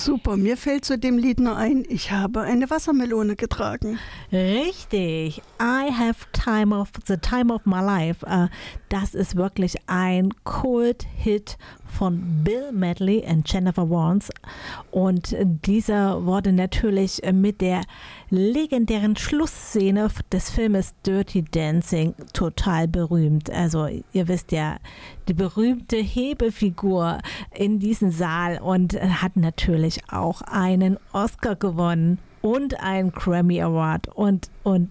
Super, mir fällt zu dem Lied nur ein, ich habe eine Wassermelone getragen. Richtig, the time of my life. Das ist wirklich ein Kult-Hit von Bill Medley und Jennifer Warnes. Und dieser wurde natürlich mit der legendären Schlussszene des Filmes Dirty Dancing total berühmt. Also ihr wisst ja, die berühmte Hebefigur in diesem Saal und hat natürlich auch einen Oscar gewonnen. Und einen Grammy Award und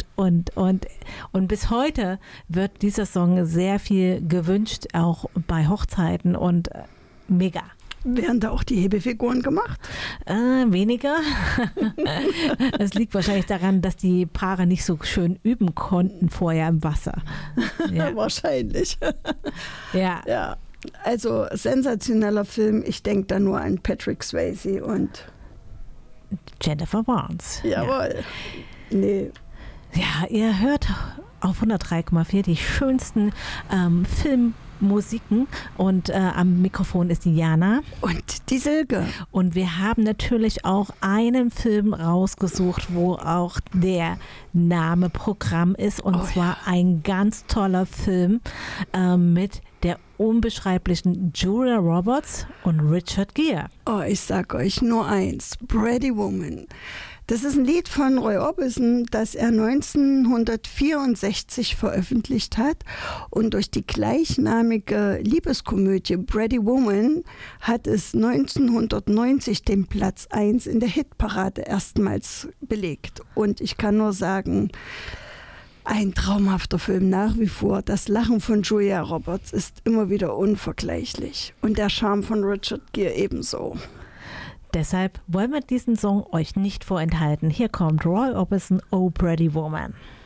bis heute wird dieser Song sehr viel gewünscht, auch bei Hochzeiten und mega. Werden da auch die Hebefiguren gemacht? Weniger. Es liegt wahrscheinlich daran, dass die Paare nicht so schön üben konnten vorher im Wasser. Ja. Wahrscheinlich. Ja. Also sensationeller Film. Ich denke da nur an Patrick Swayze und Jennifer Warnes. Jawohl. Ja. Nee. Ja, ihr hört auf 103,4 die schönsten Filmmusiken und am Mikrofon ist die Jana. Und die Silke. Und wir haben natürlich auch einen Film rausgesucht, wo auch der Name Programm ist und zwar ein ganz toller Film mit der unbeschreiblichen Julia Roberts und Richard Gere. Oh, ich sag euch nur eins, Pretty Woman. Das ist ein Lied von Roy Orbison, das er 1964 veröffentlicht hat. Und durch die gleichnamige Liebeskomödie Pretty Woman hat es 1990 den Platz 1 in der Hitparade erstmals belegt. Und ich kann nur sagen, ein traumhafter Film nach wie vor. Das Lachen von Julia Roberts ist immer wieder unvergleichlich. Und der Charme von Richard Gere ebenso. Deshalb wollen wir diesen Song euch nicht vorenthalten. Hier kommt Roy Orbison, Oh Pretty Woman.